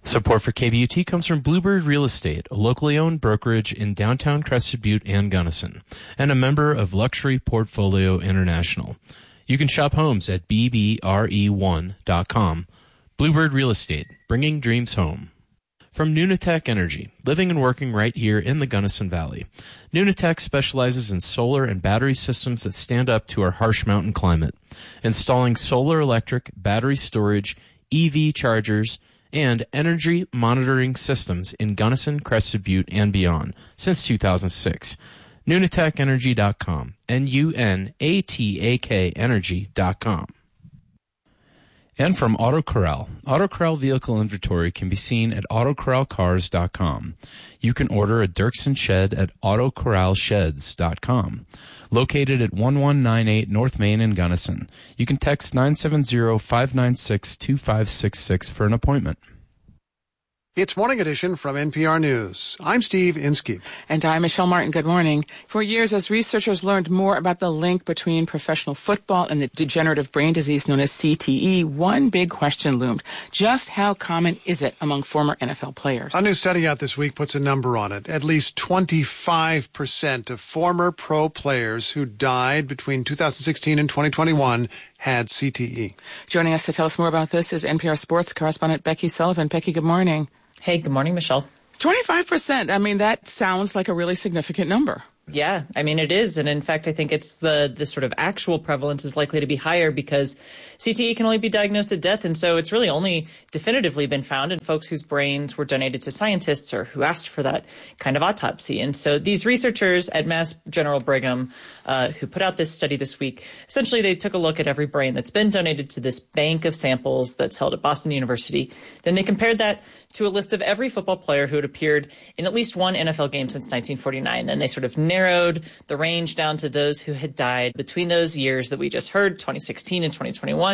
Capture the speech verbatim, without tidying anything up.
Support for K B U T comes from Bluebird Real Estate, a locally owned brokerage in downtown Crested Butte and Gunnison, and a member of Luxury Portfolio International. You can shop homes at b b r e one dot com. Bluebird Real Estate, bringing dreams home. From Nunatech Energy, living and working right here in the Gunnison Valley. Nunatech specializes in solar and battery systems that stand up to our harsh mountain climate, installing solar electric, battery storage, E V chargers, and energy monitoring systems in Gunnison, Crested Butte, and beyond since two thousand six. Nunatech Energy dot com. N U N A T A K Energy dot com. And from Auto Corral. Auto Corral vehicle inventory can be seen at auto corral cars dot com. You can order a Dirksen shed at auto corral sheds dot com. Located at one one nine eight North Main in Gunnison. You can text nine seven zero, five nine six, two five six six for an appointment. It's Morning Edition from N P R News. I'm Steve Inskeep. And I'm Michelle Martin. Good morning. For years, as researchers learned more about the link between professional football and the degenerative brain disease known as C T E, one big question loomed. Just how common is it among former N F L players? A new study out this week puts a number on it. At least twenty-five percent of former pro players who died between two thousand sixteen and twenty twenty-one had C T E. Joining us to tell us more about this is N P R sports correspondent Becky Sullivan. Becky, good morning. Hey, good morning, Michelle. twenty-five percent. I mean, that sounds like a really significant number. Yeah, I mean, it is. And in fact, I think it's the, the sort of actual prevalence is likely to be higher because C T E can only be diagnosed at death. And so it's really only definitively been found in folks whose brains were donated to scientists or who asked for that kind of autopsy. And so these researchers at Mass General Brigham, uh, who put out this study this week, essentially they took a look at every brain that's been donated to this bank of samples that's held at Boston University. Then they compared that to a list of every football player who had appeared in at least one N F L game since nineteen forty-nine. Then they sort of narrowed the range down to those who had died between those years that we just heard, twenty sixteen and twenty twenty-one.